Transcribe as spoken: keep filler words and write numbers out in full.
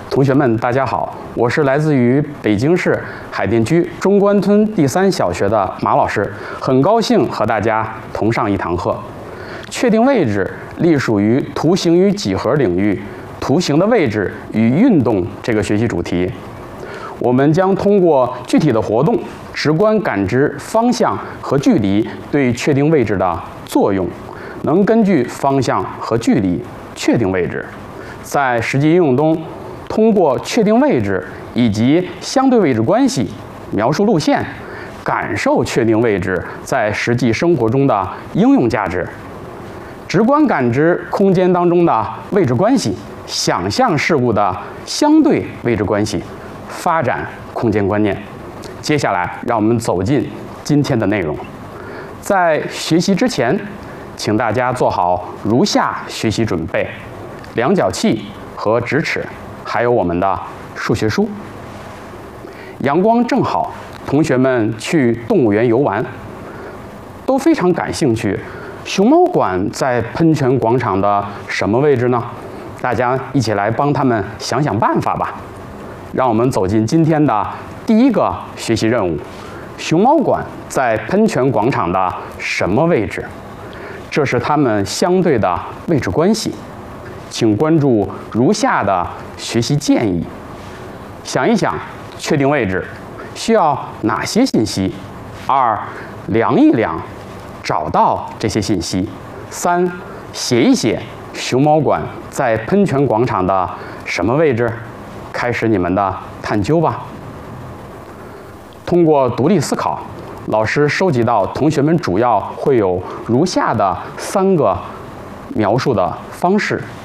同学们，大家好，我是来自于北京市海淀区中关村第三小学的马老师，很高兴和大家同上一堂课。确定位置隶属于图形与几何领域，图形的位置与运动这个学习主题。我们将通过具体的活动，直观感知方向和距离对确定位置的作用，能根据方向和距离确定位置。在实际应用中，通过确定位置以及相对位置关系描述路线，感受确定位置在实际生活中的应用价值，直观感知空间当中的位置关系，想象事物的相对位置关系，发展空间观念。接下来，让我们走进今天的内容。在学习之前，请大家做好如下学习准备：量角器和直尺，还有我们的数学书。阳光正好，同学们去动物园游玩，都非常感兴趣。熊猫馆在喷泉广场的什么位置呢？大家一起来帮他们想想办法吧。让我们走进今天的第一个学习任务：熊猫馆在喷泉广场的什么位置？这是它们相对的位置关系。请关注如下的学习建议。想一想，确定位置需要哪些信息？二，量一量，找到这些信息。三，写一写熊猫馆在喷泉广场的什么位置？开始你们的探究吧。通过独立思考，老师收集到同学们主要会有如下的三个描述的方式。